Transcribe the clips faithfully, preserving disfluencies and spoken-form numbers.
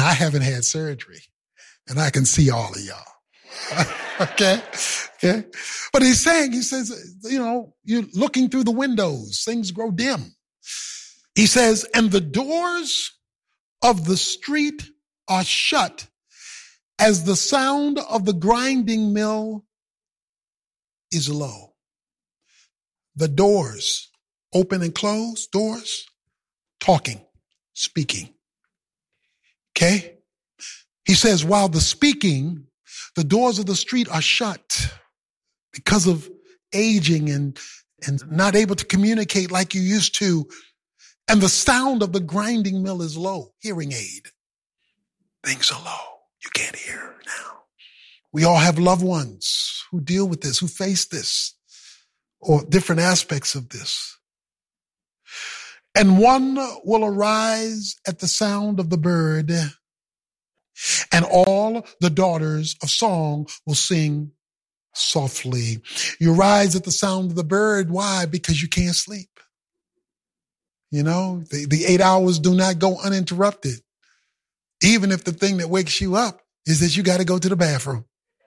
Now, I haven't had surgery, and I can see all of y'all. Okay? Okay? But he's saying, he says, you know, you're looking through the windows, things grow dim. He says, and the doors of the street are shut as the sound of the grinding mill is low. The doors, open and close, doors, talking, speaking. Okay? He says, while the speaking, the doors of the street are shut because of aging and, and not able to communicate like you used to. And the sound of the grinding mill is low. Hearing aid. Things are low. You can't hear now. We all have loved ones who deal with this, who face this, or different aspects of this. And one will arise at the sound of the bird, and all the daughters of song will sing softly. You rise at the sound of the bird. Why? Because you can't sleep. You know, the, the eight hours do not go uninterrupted. Even if the thing that wakes you up is that you got to go to the bathroom.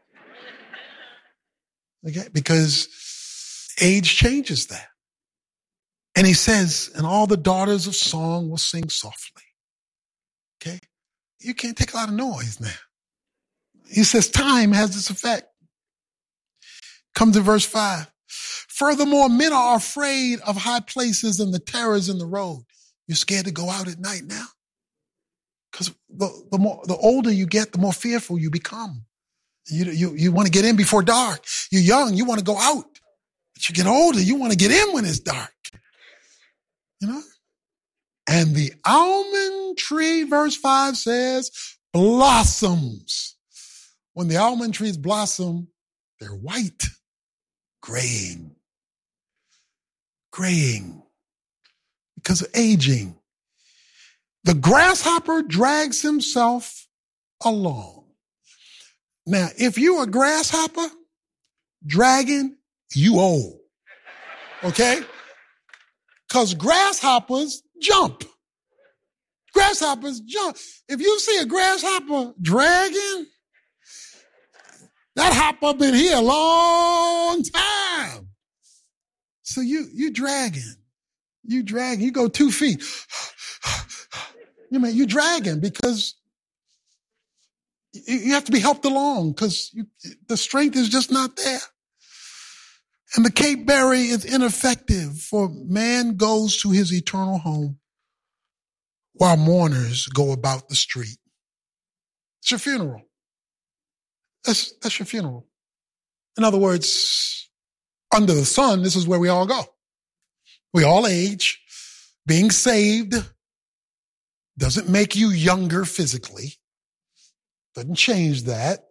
Okay? Because age changes that. And he says, and all the daughters of song will sing softly. Okay? You can't take a lot of noise now. He says time has this effect. Come to verse five. Furthermore, men are afraid of high places and the terrors in the road. You're scared to go out at night now? Because the, the more, the older you get, the more fearful you become. You, you, you want to get in before dark. You're young, you want to go out. But you get older, you want to get in when it's dark. You know? And the almond tree, verse five says, blossoms. When the almond trees blossom, they're white, graying, graying because of aging. The grasshopper drags himself along. Now, if you're a grasshopper dragging, you old. Okay? Because grasshoppers jump. Grasshoppers jump. If you see a grasshopper dragging, that hopper been here a long time. So you, you dragging. You dragging. You go two feet. You mean you dragging because you have to be helped along because the strength is just not there. And the Cape berry is ineffective, for man goes to his eternal home while mourners go about the street. It's your funeral. That's, that's your funeral. In other words, under the sun, this is where we all go. We all age. Being saved doesn't make you younger physically. Doesn't change that.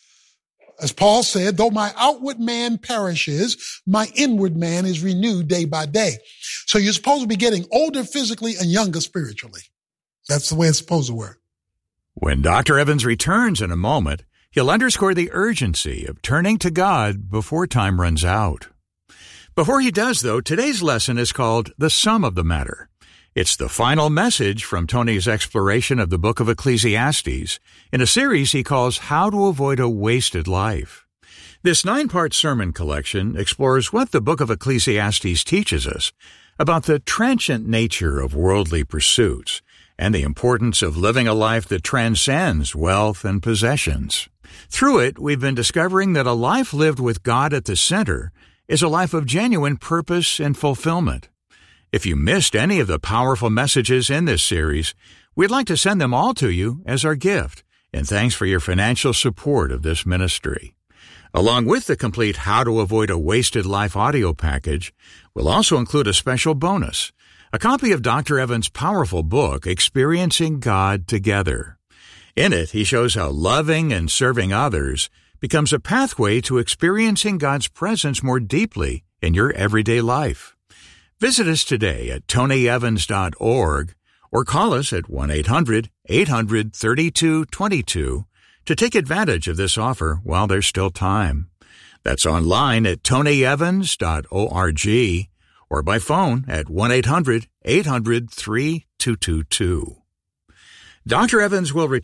As Paul said, though my outward man perishes, my inward man is renewed day by day. So you're supposed to be getting older physically and younger spiritually. That's the way it's supposed to work. When Doctor Evans returns in a moment, he'll underscore the urgency of turning to God before time runs out. Before he does, though, today's lesson is called The Sum of the Matter. It's the final message from Tony's exploration of the book of Ecclesiastes in a series he calls How to Avoid a Wasted Life. This nine-part sermon collection explores what the book of Ecclesiastes teaches us about the transient nature of worldly pursuits and the importance of living a life that transcends wealth and possessions. Through it, we've been discovering that a life lived with God at the center is a life of genuine purpose and fulfillment. If you missed any of the powerful messages in this series, we'd like to send them all to you as our gift, and thanks for your financial support of this ministry. Along with the complete How to Avoid a Wasted Life audio package, we'll also include a special bonus, a copy of Doctor Evans' powerful book, Experiencing God Together. In it, he shows how loving and serving others becomes a pathway to experiencing God's presence more deeply in your everyday life. Visit us today at tony evans dot org or call us at one eight hundred eight hundred thirty-two twenty-two to take advantage of this offer while there's still time. That's online at tony evans dot org or by phone at one eight hundred eight hundred three two two two. Doctor Evans will return